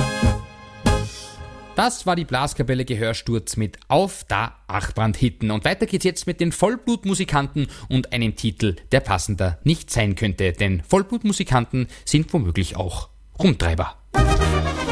Das war die Blaskapelle Gehörsturz mit Auf da Achbrand hitten. Und weiter geht's jetzt mit den Vollblutmusikanten und einem Titel, der passender nicht sein könnte, denn Vollblutmusikanten sind womöglich auch Rumtreiber.